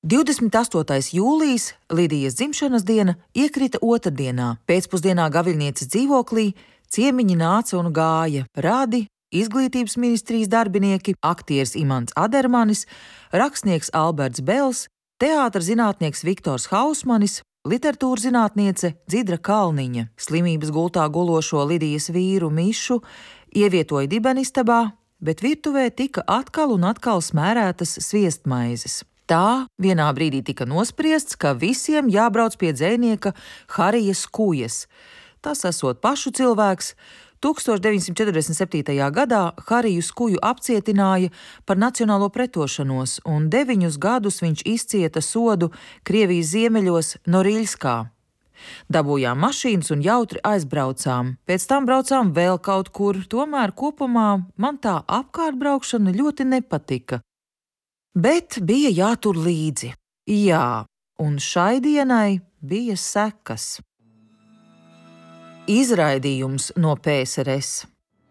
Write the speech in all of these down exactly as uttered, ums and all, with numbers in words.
divdesmit astotais jūlijas, Lidijas dzimšanas diena, iekrita otrdienā. Pēcpusdienā gaviļnieces dzīvoklī ciemiņi nāca un gāja radi, izglītības ministrijas darbinieki, aktieris Imants Adermanis, rakstnieks Alberts Bels, teātra zinātnieks Viktors Hausmanis, literatūras zinātniece Dzidra Kalniņa, slimības gultā gulošo Lidijas vīru Mišu ievietoja dibenistabā, bet virtuvē tika atkal un atkal smērētas sviestmaizes. Tā vienā brīdī tika nospriests, ka visiem jābrauc pie dzejnieka Harija Skujas. Tas esot pašu cilvēks. tūkstoš deviņsimt četrdesmit septītajā gadā Hariju Skuju apcietināja par nacionālo pretošanos, un deviņus gadus viņš izcieta sodu Krievijas ziemeļos Noriļskā. Dabūjām mašīnas un jautri aizbraucām. Pēc tam braucām vēl kaut kur, tomēr kopumā man tā apkārtbraukšana ļoti nepatika. Bet bija jātur līdzi. Jā, un šai dienai bija sekas. Izraidījums no P S R S.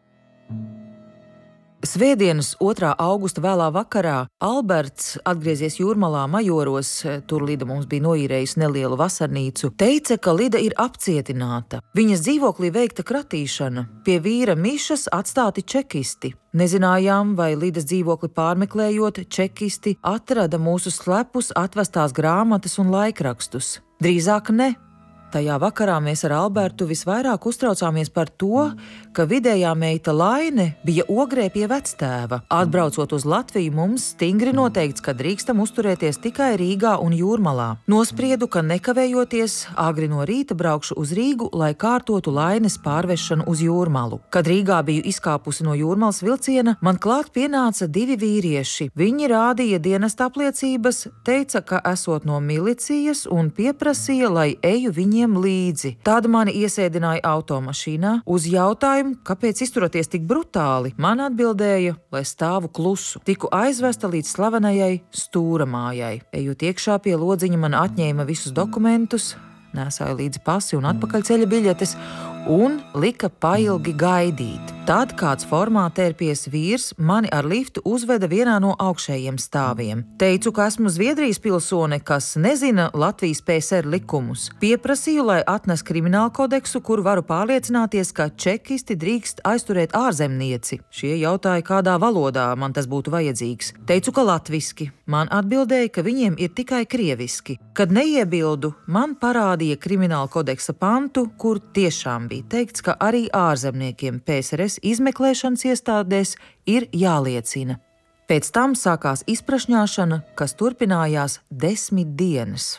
Svētdienas otrā augusta vēlā vakarā Alberts, atgriezies Jūrmalā Majoros, tur Lida mums bija noīrējusi nelielu vasarnīcu, teica, ka Lida ir apcietināta. Viņas dzīvoklī veikta kratīšana, pie vīra Mišas atstāti čekisti. Nezinājām, vai Lidas dzīvokli pārmeklējot, čekisti atrada mūsu slepus atvestās grāmatas un laikrakstus. Drīzāk ne. Tajā vakarā mēs ar Albertu visvairāk uztraucāmies par to, ka vidējā meita Laine bija ogrē pie vectēva. Atbraucot uz Latviju, mums stingri noteikts, ka drīkstam uzturēties tikai Rīgā un Jūrmalā. Nospriedu, ka nekavējoties agri no rīta braukšu uz Rīgu, lai kārtotu Laines pārvešanu uz Jūrmalu. Kad Rīgā biju izkāpusi no Jūrmalas vilciena, man klāt pienāca divi vīrieši. Viņi rādīja dienesta apliecības, teica, ka esot no milicijas un pieprasīja, lai eju viņiem līdzi. Tāda mani iesēdināja automašīnā. Uz jautājumu, kāpēc izturaties tik brutāli, man atbildēja, lai stāvu klusu. Tiku aizvesta līdz slavenajai Stūramājai. Ejot iekšā pie lodziņa, man atņēma visus dokumentus, nēsāja līdzi pasi un atpakaļceļa biļetes un lika pailgi gaidīt. Tad kāds formā tērpies vīrs mani ar liftu uzveda vienā no augšējiem stāviem. Teicu, ka esmu Zviedrijas pilsone, kas nezina Latvijas P S R likumus. Pieprasīju, lai atnes kriminālu kodeksu, kur varu pārliecināties, ka čekisti drīkst aizturēt ārzemnieci. Šie jautāja, kādā valodā man tas būtu vajadzīgs. Teicu, ka latviski. Man atbildēja, ka viņiem ir tikai krieviski. Kad neiebildu, man parādīja kriminālu kodeksa pantu, kur tiešām bija teikts, ka arī ārzemniekiem P S R S izmeklēšanas iestādēs ir jāliecina. Pēc tam sākās izprašņāšana, kas turpinājās desmit dienas.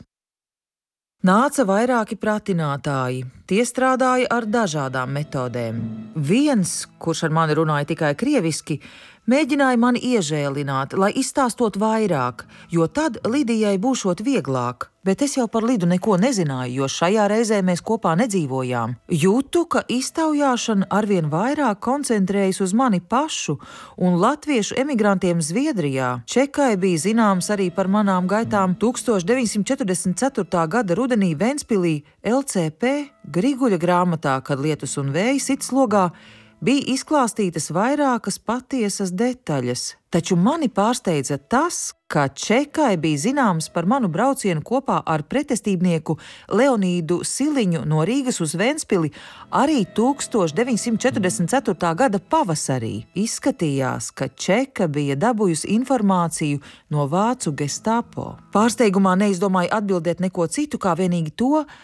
Nāca vairāki pratinātāji. Tie strādāja ar dažādām metodēm. Viens, kurš ar mani runāja tikai krieviski, mēģināja mani iežēlināt, lai izstāstot vairāk, jo tad Lidijai būšot vieglāk. Bet es jau par Lidu neko nezināju, jo šajā reizē mēs kopā nedzīvojām. Jūtu, ka iztaujāšana arvien vairāk koncentrējas uz mani pašu un latviešu emigrantiem Zviedrijā. Čekai bija zināms arī par manām gaitām tūkstoš deviņsimt četrdesmit ceturtā gada rudenī Ventspilī L C P Griguļa grāmatā, kad lietus un vēji sit slogā, bija izklāstītas vairākas patiesas detaļas. Taču mani pārsteidza tas, ka Čekai bija zināms par manu braucienu kopā ar pretestībnieku Leonīdu Siliņu no Rīgas uz Ventspili arī tūkstoš deviņsimt četrdesmit ceturtā gada pavasarī. Izskatījās, ka Čeka bija dabūjusi informāciju no vācu gestapo. Pārsteigumā neizdomāju atbildēt neko citu, kā vienīgi to,